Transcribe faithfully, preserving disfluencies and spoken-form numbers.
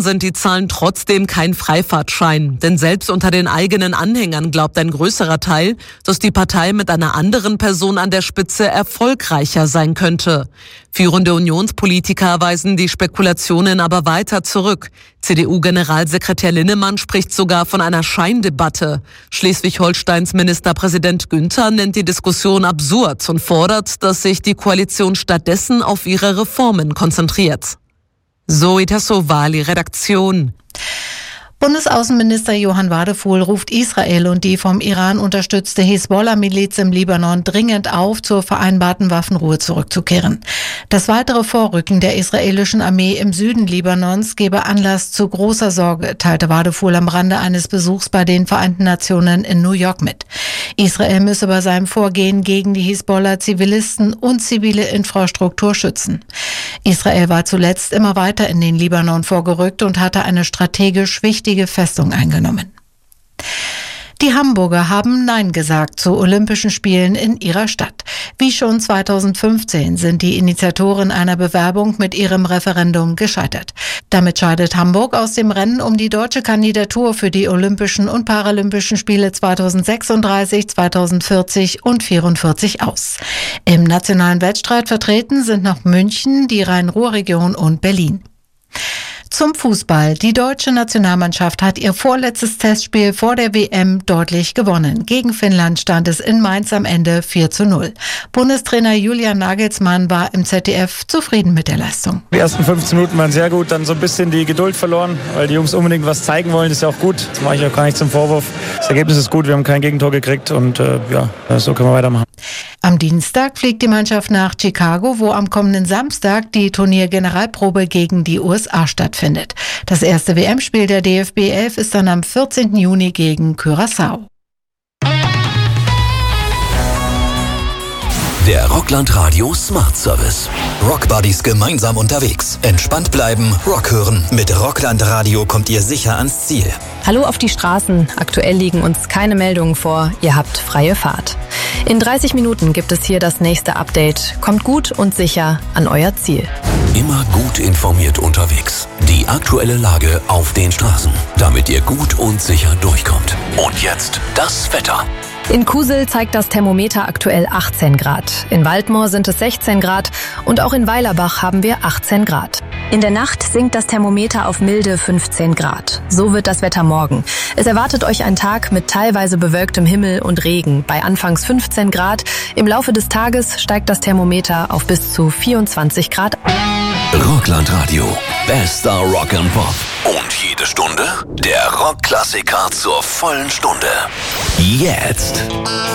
sind die Zahlen trotzdem kein Freifahrtschein. Denn selbst unter den eigenen Anhängern glaubt ein größerer Teil, dass die Partei mit einer anderen Person an der Spitze erfolgreicher sein könnte. Führende Unionspolitiker weisen die Spekulationen aber weiter zurück. C D U-Generalsekretär Linnemann spricht sogar von einer Scheindebatte. Schleswig-Holsteins Ministerpräsident Günther nennt die Diskussion absurd und fordert, dass sich die Koalition stattdessen auf ihre Reformen konzentriert. Zoe Tassovali, Redaktion. Bundesaußenminister Johann Wadefuhl ruft Israel und die vom Iran unterstützte Hisbollah-Miliz im Libanon dringend auf, zur vereinbarten Waffenruhe zurückzukehren. Das weitere Vorrücken der israelischen Armee im Süden Libanons gebe Anlass zu großer Sorge, teilte Wadefuhl am Rande eines Besuchs bei den Vereinten Nationen in New York mit. Israel müsse bei seinem Vorgehen gegen die Hisbollah Zivilisten und zivile Infrastruktur schützen. Israel war zuletzt immer weiter in den Libanon vorgerückt und hatte eine strategisch wichtige Festung eingenommen. Die Hamburger haben Nein gesagt zu Olympischen Spielen in ihrer Stadt. Wie schon zweitausendfünfzehn sind die Initiatoren einer Bewerbung mit ihrem Referendum gescheitert. Damit scheidet Hamburg aus dem Rennen um die deutsche Kandidatur für die Olympischen und Paralympischen Spiele zweitausendsechsunddreißig, zweitausendvierzig und vierundvierzig aus. Im nationalen Wettstreit vertreten sind noch München, die Rhein-Ruhr-Region und Berlin. Zum Fußball. Die deutsche Nationalmannschaft hat ihr vorletztes Testspiel vor der W M deutlich gewonnen. Gegen Finnland stand es in Mainz am Ende vier zu null. Bundestrainer Julian Nagelsmann war im Z D F zufrieden mit der Leistung. Die ersten fünfzehn Minuten waren sehr gut, dann so ein bisschen die Geduld verloren, weil die Jungs unbedingt was zeigen wollen, das ist ja auch gut. Das mache ich auch gar nicht zum Vorwurf. Das Ergebnis ist gut, wir haben kein Gegentor gekriegt und äh, ja, so können wir weitermachen. Am Dienstag fliegt die Mannschaft nach Chicago, wo am kommenden Samstag die Turniergeneralprobe gegen die U S A stattfindet. Das erste W M-Spiel der D F B elf ist dann am vierzehnten Juni gegen Curaçao. Der Rockland Radio Smart Service. Rockbuddies gemeinsam unterwegs. Entspannt bleiben, Rock hören. Mit Rockland Radio kommt ihr sicher ans Ziel. Hallo auf die Straßen. Aktuell liegen uns keine Meldungen vor. Ihr habt freie Fahrt. In dreißig Minuten gibt es hier das nächste Update. Kommt gut und sicher an euer Ziel. Immer gut informiert unterwegs. Die aktuelle Lage auf den Straßen, damit ihr gut und sicher durchkommt. Und jetzt das Wetter. In Kusel zeigt das Thermometer aktuell achtzehn Grad. In Waldmoor sind es sechzehn Grad und auch in Weilerbach haben wir achtzehn Grad. In der Nacht sinkt das Thermometer auf milde fünfzehn Grad. So wird das Wetter morgen. Es erwartet euch ein Tag mit teilweise bewölktem Himmel und Regen bei anfangs fünfzehn Grad. Im Laufe des Tages steigt das Thermometer auf bis zu vierundzwanzig Grad. Rockland Radio. Bester Rock and Pop. Und jede Stunde der Rockklassiker zur vollen Stunde. Jetzt.